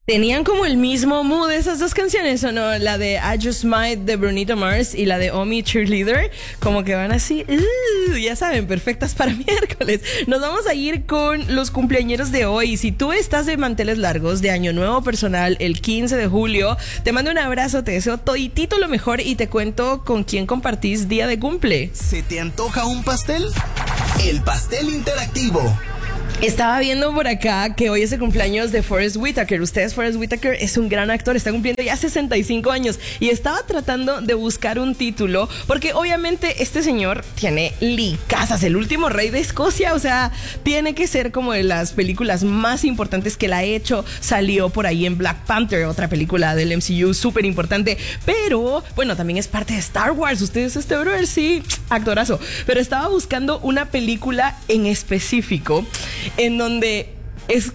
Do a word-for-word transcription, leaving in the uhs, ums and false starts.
Tenían como el mismo mood esas dos canciones, ¿o no? La de I Just Might de Bruno Mars y la de Omi Cheerleader, como que van así, uh, ya saben, perfectas para miércoles. Nos vamos a ir con los cumpleañeros de hoy. Si tú estás de manteles largos, de año nuevo personal, el quince de julio, te mando un abrazo, te deseo toditito lo mejor y te cuento con quién compartís día de cumple. ¿Se te antoja un pastel? El pastel interactivo. Estaba viendo por acá que hoy es el cumpleaños de Forest Whitaker. Ustedes, Forest Whitaker es un gran actor, está cumpliendo ya sesenta y cinco años y estaba tratando de buscar un título porque obviamente este señor tiene licazas, el último rey de Escocia, o sea, tiene que ser como de las películas más importantes que la ha hecho. Salió por ahí en Black Panther, otra película del M C U súper importante, pero bueno, también es parte de Star Wars. Ustedes, este brother, sí, actorazo, pero estaba buscando una película en específico en donde es